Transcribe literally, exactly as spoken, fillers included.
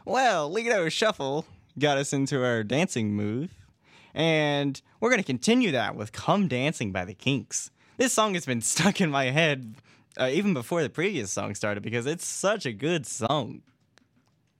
Well, Lido Shuffle got us into our dancing move, and we're going to continue that with Come Dancing by the Kinks. This song has been stuck in my head uh, even before the previous song started because it's such a good song.